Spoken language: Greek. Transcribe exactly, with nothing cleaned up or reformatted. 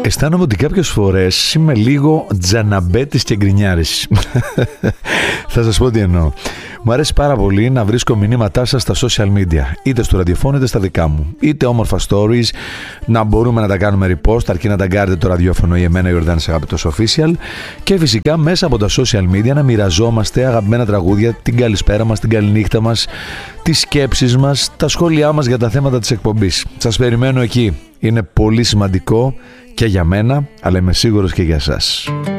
Αισθάνομαι ότι κάποιες φορές είμαι λίγο τζαναμπέτης και γκρινιάρης. Θα σας πω τι εννοώ. Μου αρέσει πάρα πολύ να βρίσκω μηνύματά σας στα social media, είτε στο ραδιοφώνο είτε στα δικά μου. Είτε όμορφα stories, να μπορούμε να τα κάνουμε repost, αρκεί να ταγκάρετε το ραδιόφωνο ή εμένα, Ιορδάνης Αγαπητός Official. Και φυσικά μέσα από τα social media να μοιραζόμαστε αγαπημένα τραγούδια, την καλησπέρα μας, την καληνύχτα μας, τις σκέψεις μας, τα σχόλιά μας για τα θέματα της εκπομπής. Σας περιμένω εκεί. Είναι πολύ σημαντικό και για μένα, αλλά είμαι σίγουρος και για εσάς.